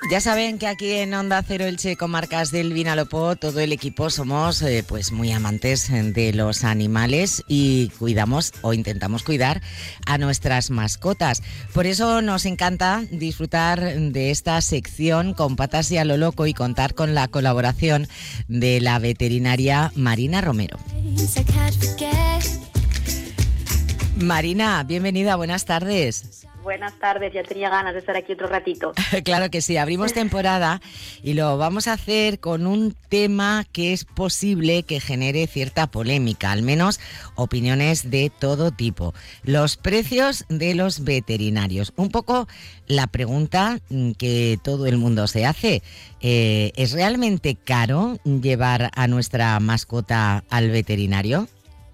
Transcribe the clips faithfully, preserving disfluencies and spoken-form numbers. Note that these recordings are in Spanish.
Ya saben que aquí en Onda Cero Elche, Comarcas del Vinalopó, todo el equipo somos eh, pues muy amantes de los animales y cuidamos o intentamos cuidar a nuestras mascotas. Por eso nos encanta disfrutar de esta sección con patas y a lo loco y contar con la colaboración de la veterinaria Marina Romero. Marina, bienvenida, buenas tardes. Buenas tardes, ya tenía ganas de estar aquí otro ratito. Claro que sí, abrimos temporada y lo vamos a hacer con un tema que es posible que genere cierta polémica, al menos opiniones de todo tipo. Los precios de los veterinarios. Un poco la pregunta que todo el mundo se hace. Eh, ¿Es realmente caro llevar a nuestra mascota al veterinario?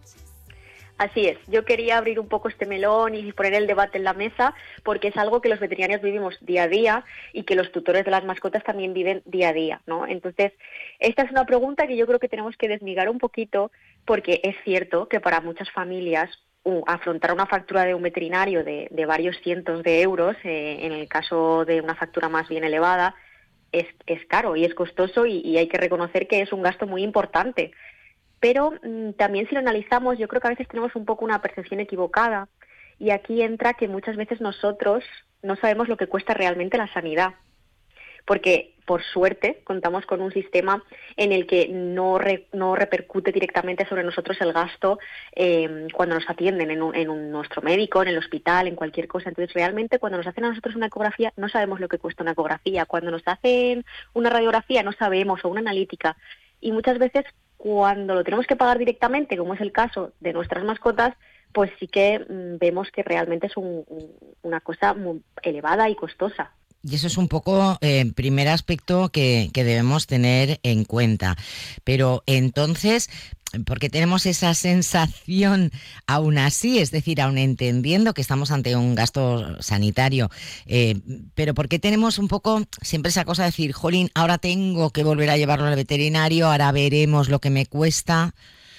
Así es, yo quería abrir un poco este melón y poner el debate en la mesa porque es algo que los veterinarios vivimos día a día y que los tutores de las mascotas también viven día a día, ¿no? Entonces, esta es una pregunta que yo creo que tenemos que desmigar un poquito porque es cierto que para muchas familias uh, afrontar una factura de un veterinario de, de varios cientos de euros, eh, en el caso de una factura más bien elevada, es, es caro y es costoso y, y hay que reconocer que es un gasto muy importante. Pero mmm, también si lo analizamos, yo creo que a veces tenemos un poco una percepción equivocada y aquí entra que muchas veces nosotros no sabemos lo que cuesta realmente la sanidad, porque por suerte contamos con un sistema en el que no, re, no repercute directamente sobre nosotros el gasto eh, cuando nos atienden en, un, en un, nuestro médico, en el hospital, en cualquier cosa. Entonces realmente cuando nos hacen a nosotros una ecografía no sabemos lo que cuesta una ecografía, cuando nos hacen una radiografía no sabemos, o una analítica, y muchas veces cuando lo tenemos que pagar directamente, como es el caso de nuestras mascotas, pues sí que mmm, vemos que realmente es un, un, una cosa muy elevada y costosa. Y eso es un poco el eh, primer aspecto que, que debemos tener en cuenta. Pero entonces, ¿por qué tenemos esa sensación aún así? Es decir, aún entendiendo que estamos ante un gasto sanitario, eh, pero ¿por qué tenemos un poco siempre esa cosa de decir, jolín, ahora tengo que volver a llevarlo al veterinario, ahora veremos lo que me cuesta?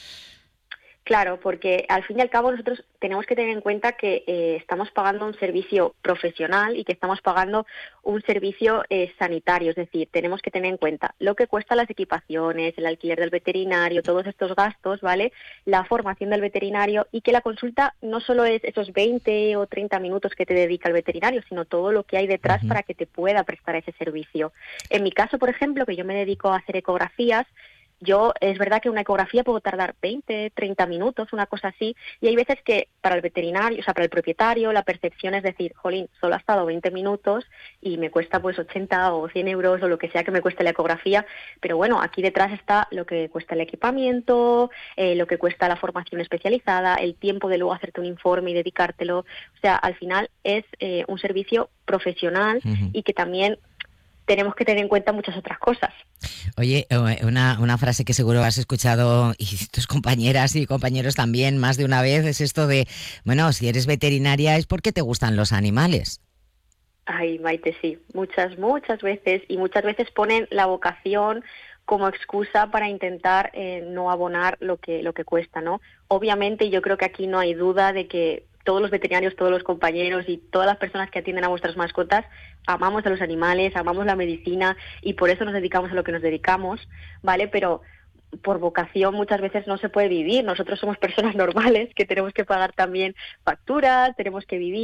Claro, porque al fin y al cabo nosotros tenemos que tener en cuenta que eh, estamos pagando un servicio profesional y que estamos pagando un servicio eh, sanitario, es decir, tenemos que tener en cuenta lo que cuestan las equipaciones, el alquiler del veterinario, todos estos gastos, ¿vale? La formación del veterinario y que la consulta no solo es esos veinte o treinta minutos que te dedica el veterinario, sino todo lo que hay detrás uh-huh. para que te pueda prestar ese servicio. En mi caso, por ejemplo, que yo me dedico a hacer ecografías, Yo, es verdad que una ecografía puedo tardar veinte, treinta minutos, una cosa así, y hay veces que para el veterinario, o sea, para el propietario, la percepción es decir, jolín, solo ha estado veinte minutos y me cuesta pues ochenta o cien euros o lo que sea que me cueste la ecografía, pero bueno, aquí detrás está lo que cuesta el equipamiento, eh, lo que cuesta la formación especializada, el tiempo de luego hacerte un informe y dedicártelo, o sea, al final es eh, un servicio profesional uh-huh. y que también tenemos que tener en cuenta muchas otras cosas. Oye, una, una frase que seguro has escuchado y tus compañeras y compañeros también más de una vez es esto de, bueno, si eres veterinaria es porque te gustan los animales. Ay, Maite, sí, muchas, muchas veces, y muchas veces ponen la vocación como excusa para intentar eh, no abonar lo que, lo que cuesta, ¿no? Obviamente yo creo que aquí no hay duda de que todos los veterinarios, todos los compañeros y todas las personas que atienden a vuestras mascotas amamos a los animales, amamos la medicina y por eso nos dedicamos a lo que nos dedicamos, ¿vale? Pero por vocación muchas veces no se puede vivir. Nosotros somos personas normales que tenemos que pagar también facturas, tenemos que vivir.